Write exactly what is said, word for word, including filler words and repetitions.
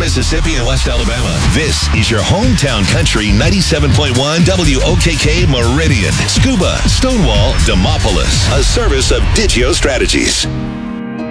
Mississippi, and West Alabama. This is your hometown country ninety-seven point one W O K K Meridian. Scuba, Stonewall, Demopolis. A service of Digio Strategies.